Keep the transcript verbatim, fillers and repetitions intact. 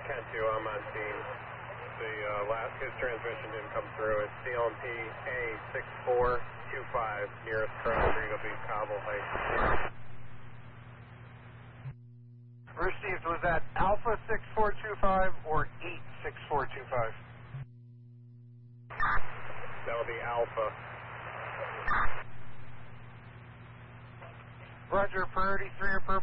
ten two, I'm on scene. The uh, last, his transmission didn't come through. It's C L M P A six four two five, nearest cross street will be Cobble Heights. Received, was that Alpha six four two five or eight six four two five? That will be Alpha. Roger, priority three or purple.